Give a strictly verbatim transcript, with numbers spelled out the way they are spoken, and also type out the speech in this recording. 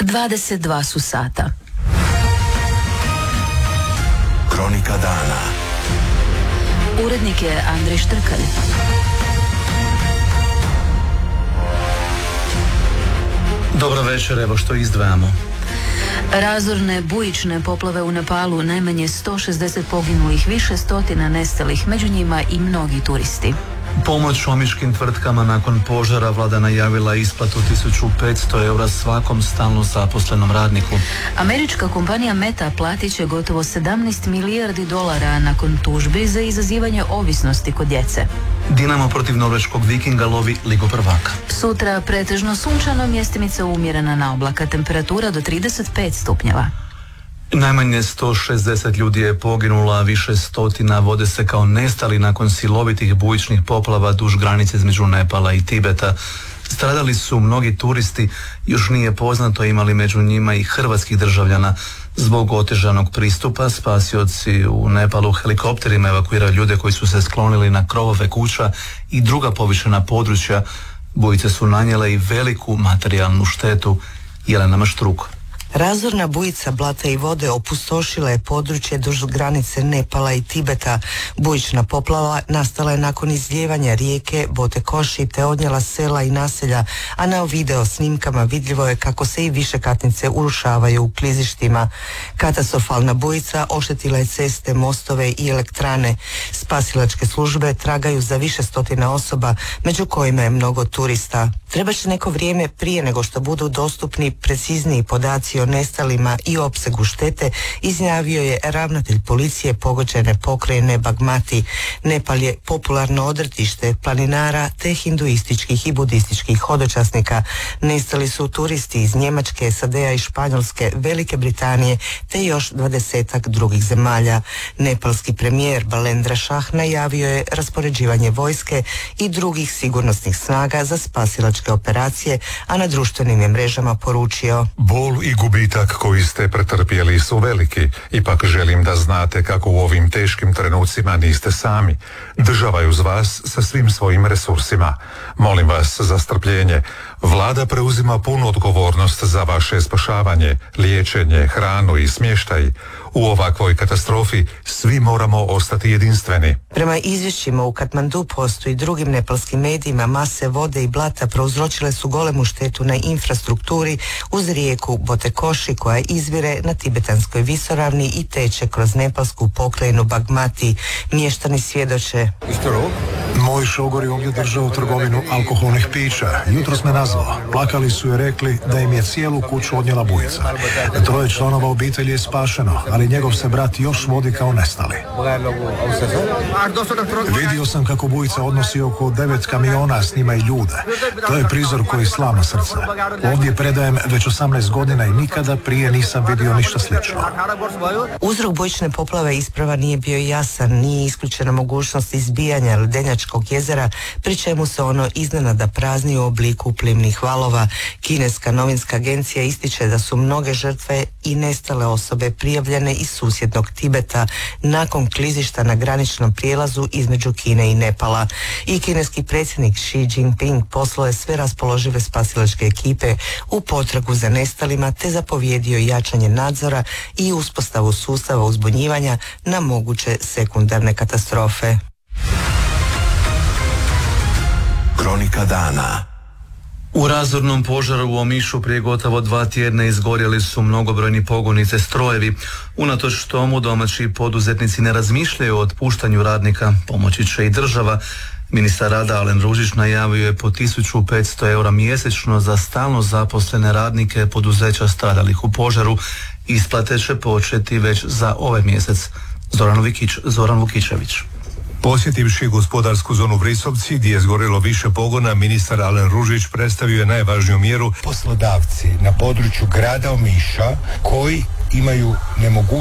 dvadeset dva su sata. Kronika dana. Urednik je Andrej Štrkalj. Dobro večer, evo što izdvajamo. Razorne bujične poplave u Nepalu, najmanje sto šezdeset poginulih, više stotina nestalih, među njima i mnogi turisti. Pomoć omiškim tvrtkama nakon požara, vlada najavila isplatu tisuću petsto eura svakom stalno zaposlenom radniku. Američka kompanija Meta platit će gotovo sedamnaest milijardi dolara nakon tužbi za izazivanje ovisnosti kod djece. Dinamo protiv norveškog Vikinga lovi Ligu prvaka. Sutra pretežno sunčano, mjestimica umjerena na oblaka, temperatura do trideset pet stupnjeva. Najmanje sto šezdeset ljudi je poginulo, a više stotina vode se kao nestali nakon silovitih bujičnih poplava duž granice između Nepala i Tibeta. Stradali su mnogi turisti, još nije poznato imali među njima i hrvatskih državljana. Zbog otežanog pristupa spasioci u Nepalu helikopterima evakuiraju ljude koji su se sklonili na krovove kuća i druga povišena područja. Bujice su nanijele i veliku materijalnu štetu. Jelena Maštruk. Razorna bujica blata i vode opustošila je područje duž granice Nepala i Tibeta. Bujična poplava nastala je nakon izlijevanja rijeke Botekoši te odnijela sela i naselja, a na video snimkama vidljivo je kako se i višekatnice urušavaju u klizištima. Katastrofalna bujica oštetila je ceste, mostove i elektrane. Spasilačke službe tragaju za više stotina osoba, među kojima je mnogo turista. Treba će neko vrijeme prije nego što budu dostupni precizniji podaci o nestalima i opsegu štete, izjavio je ravnatelj policije pogođene pokrajine Bagmati. Nepal je popularno odretište planinara te hinduističkih i budističkih hodočasnika. Nestali su turisti iz Njemačke, S A D-a i Španjolske, Velike Britanije te još dvadesetak drugih zemalja. Nepalski premijer Balendra Shah najavio je raspoređivanje vojske i drugih sigurnosnih snaga za spasilačke operacije, a na društvenim je mrežama poručio: Bol i gubitak koji ste pretrpjeli su veliki, ipak želim da znate kako u ovim teškim trenucima niste sami. Država je uz vas sa svim svojim resursima. Molim vas za strpljenje. Vlada preuzima punu odgovornost za vaše spašavanje, liječenje, hranu i smještaj. U ovakvoj katastrofi svi moramo ostati jedinstveni. Prema izvješćima u Katmandu-Postu i drugim nepalskim medijima, mase vode i blata prouzročile su golemu štetu na infrastrukturi uz rijeku Botekoši koja izvire na tibetanskoj visoravni i teče kroz nepalsku pokrajinu Bagmati. Mještani svjedoče: Moj šogor je ovdje držao trgovinu alkoholnih pića. Jutros me nazvao. Plakali su i rekli da im je cijelu kuću odnijela bujica. Troje članova obitelji je spašeno, ali njegov se brat još vodi kao nestali. Vidio sam kako bujica odnosi oko devet kamiona, s njima i ljude. To je prizor koji slama srce. Ovdje predajem već osamnaest godina i nikada prije nisam vidio ništa slično. Uzrok bujične poplave isprava nije bio jasan, nije isključena mogućnost izbijanja Ledenjačkog jezera, pri čemu se ono iznenada prazni u obliku plimnih valova. Kineska novinska agencija ističe da su mnoge žrtve i nestale osobe prijavljene iz susjednog Tibeta nakon klizišta na graničnom prijelazu između Kine i Nepala. I kineski predsjednik Xi Jinping poslao je sve raspoložive spasilačke ekipe u potragu za nestalima te zapovjedio jačanje nadzora i uspostavu sustava uzbunjivanja na moguće sekundarne katastrofe. Kronika dana. U razornom požaru u Omišu prije gotovo dva tjedna izgorjeli su mnogobrojni pogoni te strojevi. Unatoč tomu domaći poduzetnici ne razmišljaju o otpuštanju radnika, pomoći će i država. Ministar rada Alen Ružić najavio je po tisuću petsto eura mjesečno za stalno zaposlene radnike poduzeća stradalih u požaru. Isplate će početi već za ovaj mjesec. Zoran Vukić, Zoran Vukičević. Posjetivši gospodarsku zonu Vrisovci, gdje je zgorilo više pogona, ministar Alen Ružić predstavio je najvažniju mjeru. Poslodavci na području grada Omiša koji imaju nemogućnost